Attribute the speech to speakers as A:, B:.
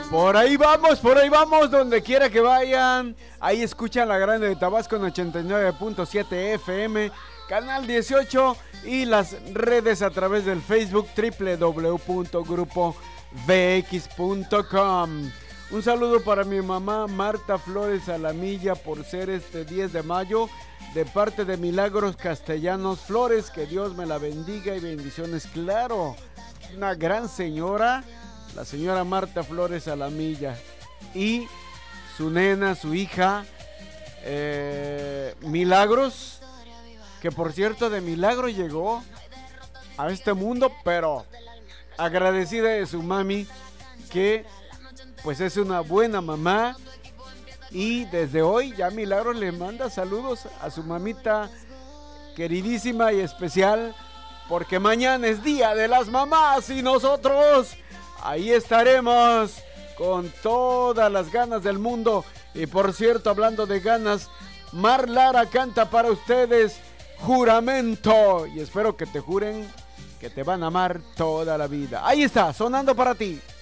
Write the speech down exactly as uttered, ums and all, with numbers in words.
A: Por ahí vamos, por ahí vamos, donde quiera que vayan. Ahí escuchan La Grande de Tabasco en ochenta y nueve punto siete F M, canal dieciocho y las redes a través del Facebook doble u doble u doble u punto grupo v x punto com. Un saludo para mi mamá Marta Flores Alamilla por ser este diez de mayo de parte de Milagros Castellanos Flores. Que Dios me la bendiga y bendiciones, claro. Una gran señora, la señora Marta Flores Alamilla, y su nena, su hija, eh, Milagros, que por cierto de milagro llegó a este mundo, pero agradecida de su mami, que pues es una buena mamá, y desde hoy ya Milagros le manda saludos a su mamita queridísima y especial, porque mañana es Día de las Mamás y nosotros ahí estaremos con todas las ganas del mundo. Y por cierto, hablando de ganas, Mar Lara canta para ustedes Juramento, y espero que te juren que te van a amar toda la vida. Ahí está, sonando para ti.